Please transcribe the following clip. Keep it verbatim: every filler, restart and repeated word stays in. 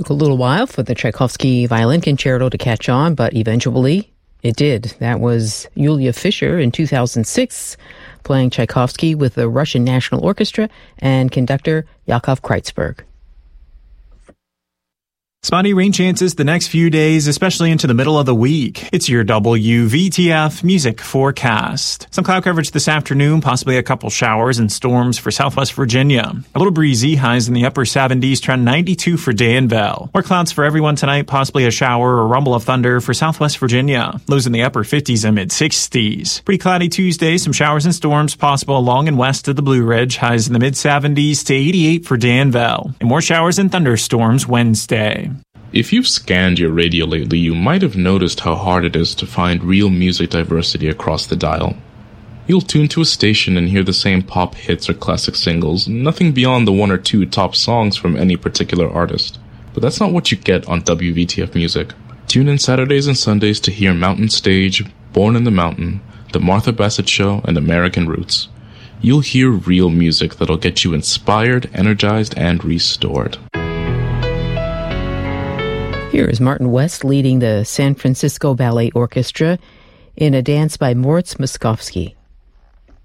Took a little while for the Tchaikovsky Violin Concerto to catch on, but eventually it did. That was Yulia Fischer in two thousand six, playing Tchaikovsky with the Russian National Orchestra and conductor Yakov Kreitzberg. Spotty rain chances the next few days, especially into the middle of the week. It's your W V T F music forecast. Some cloud coverage this afternoon, possibly a couple showers and storms for southwest Virginia. A little breezy, highs in the upper seventies, trend ninety-two for Danville. More clouds for everyone tonight, possibly a shower or rumble of thunder for southwest Virginia. Lows in the upper fifties and mid sixties. Pretty cloudy Tuesday, some showers and storms possible along and west of the Blue Ridge. Highs in the mid seventies to eighty-eight for Danville. And more showers and thunderstorms Wednesday. If you've scanned your radio lately, you might have noticed how hard it is to find real music diversity across the dial. You'll tune to a station and hear the same pop hits or classic singles, nothing beyond the one or two top songs from any particular artist. But that's not what you get on W V T F Music. Tune in Saturdays and Sundays to hear Mountain Stage, Born in the Mountain, The Martha Bassett Show, and American Roots. You'll hear real music that'll get you inspired, energized, and restored. Here is Martin West leading the San Francisco Ballet Orchestra in a dance by Moritz Moskowski.